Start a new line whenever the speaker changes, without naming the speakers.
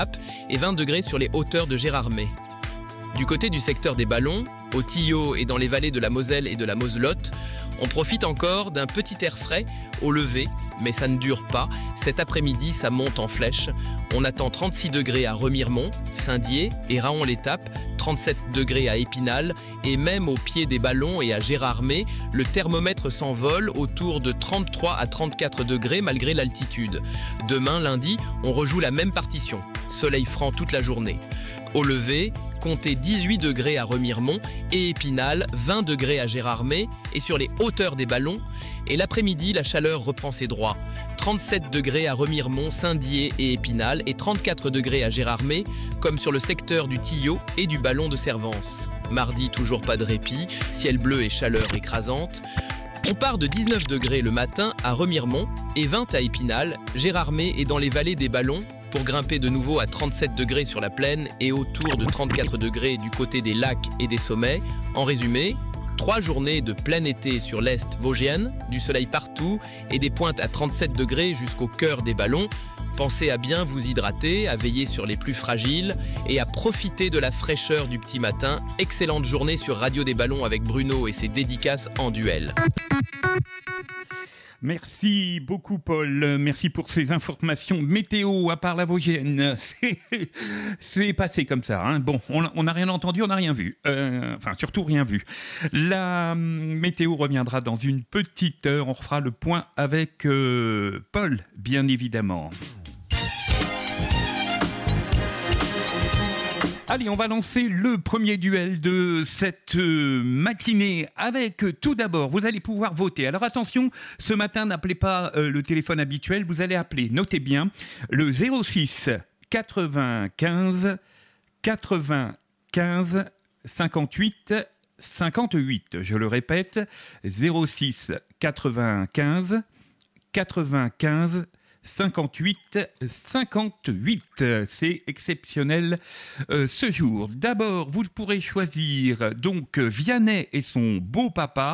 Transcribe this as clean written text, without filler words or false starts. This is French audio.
et 20 degrés sur les hauteurs de Gérardmer. Du côté du secteur des Ballons, au Tillot et dans les vallées de la Moselle et de la Moselotte, on profite encore d'un petit air frais au lever, mais ça ne dure pas. Cet après-midi, ça monte en flèche. On attend 36 degrés à Remiremont, Saint-Dié et Raon-l'Étape, 37 degrés à Épinal et même au pied des Ballons et à Gérardmer, le thermomètre s'envole autour de 33 à 34 degrés malgré l'altitude. Demain, lundi, on rejoue la même partition. Soleil franc toute la journée. Au lever, comptez 18 degrés à Remiremont et Épinal, 20 degrés à Gérardmer et sur les hauteurs des Ballons. Et l'après-midi, la chaleur reprend ses droits. 37 degrés à Remiremont, Saint-Dié et Épinal et 34 degrés à Gérardmer, comme sur le secteur du Tillot et du Ballon de Servance. Mardi, toujours pas de répit, ciel bleu et chaleur écrasante. On part de 19 degrés le matin à Remiremont et 20 à Épinal, Gérardmer et dans les vallées des Ballons, pour grimper de nouveau à 37 degrés sur la plaine et autour de 34 degrés du côté des lacs et des sommets. En résumé, 3 journées de plein été sur l'est vosgienne, du soleil partout et des pointes à 37 degrés jusqu'au cœur des Ballons. Pensez à bien vous hydrater, à veiller sur les plus fragiles et à profiter de la fraîcheur du petit matin. Excellente journée sur Radio des Ballons avec Bruno et ses dédicaces en duel.
Merci beaucoup Paul, merci pour ces informations météo à part la Vosgienne. C'est passé comme ça, hein. Bon, on n'a rien entendu, on n'a rien vu, enfin surtout rien vu. La météo reviendra dans une petite heure, on refera le point avec Paul, bien évidemment. Allez, on va lancer le premier duel de cette matinée avec, tout d'abord, vous allez pouvoir voter. Alors attention, ce matin, n'appelez pas le téléphone habituel, vous allez appeler, notez bien, le 06 95 95 58 58. Je le répète, 06 95 95 58 58, c'est exceptionnel ce jour. D'abord, vous pourrez choisir donc Vianney et son beau papa.